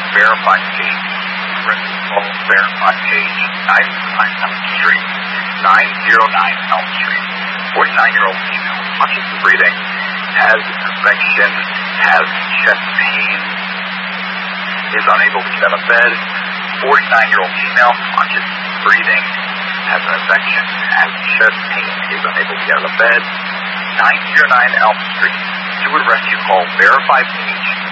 verified page. Rescue call verified page. 909 Elm Street. 909 Elm Street. 49-year-old female, conscious and breathing, has infection, has chest pain, is unable to get out of bed. 49-year-old female, conscious and breathing, has an infection, has chest pain, is unable to get out of bed. 909 Elm Street. Steward rescue call verified page.